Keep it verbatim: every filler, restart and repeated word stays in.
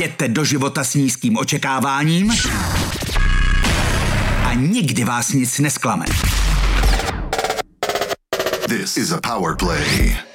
Jděte do života s nízkým očekáváním a nikdy vás nic nesklame. This is a Power Play.